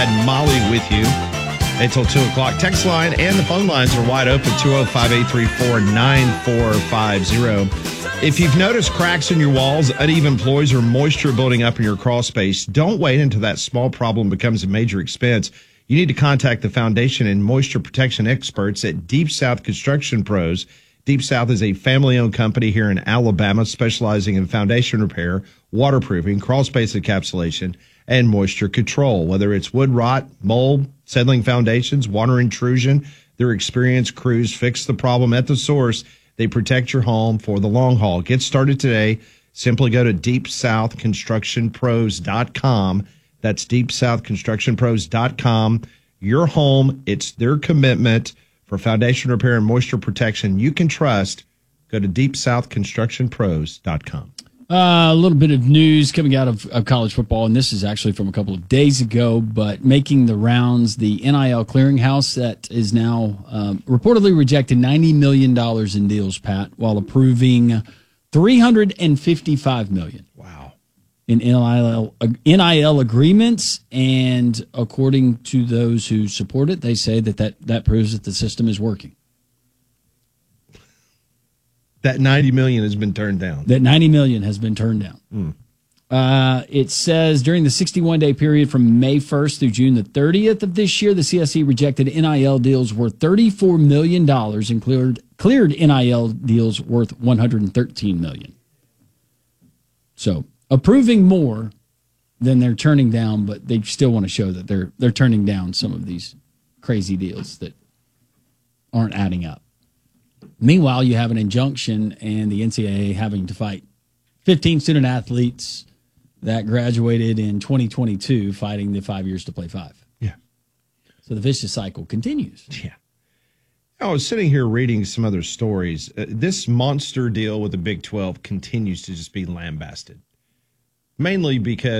And Molly with you until 2 o'clock. Text line and the phone lines are wide open, 205-834-9450. If you've noticed cracks in your walls, uneven floors, or moisture building up in your crawl space, don't wait until that small problem becomes a major expense. You need to contact the foundation and moisture protection experts at Deep South Construction Pros. Deep South is a family-owned company here in Alabama specializing in foundation repair, waterproofing, crawl space encapsulation, and moisture control. Whether it's wood rot, mold, settling foundations, water intrusion, their experienced crews fix the problem at the source. They protect your home for the long haul. Get started today. Simply go to deepsouthconstructionpros.com. That's deepsouthconstructionpros.com. Your home, it's their commitment for foundation repair and moisture protection you can trust. Go to deepsouthconstructionpros.com. A little bit of news coming out of college football, and this is actually from a couple of days ago, but making the rounds, the NIL clearinghouse that is now reportedly rejected $90 million in deals, Pat, while approving $355 million. Wow. In NIL agreements, and according to those who support it, they say that proves that the system is working. That $90 million has been turned down. That $90 million has been turned down. It says during the 61-day period from May 1st through June the 30th of this year, the CSE rejected NIL deals worth $34 million and cleared NIL deals worth $113 million. So approving more than they're turning down, but they still want to show that they're turning down some of these crazy deals that aren't adding up. Meanwhile, you have an injunction and the NCAA having to fight 15 student athletes that graduated in 2022 fighting the 5 years to play 5. Yeah. So the vicious cycle continues. Yeah. I was sitting here reading some other stories. This monster deal with the Big 12 continues to just be lambasted, mainly because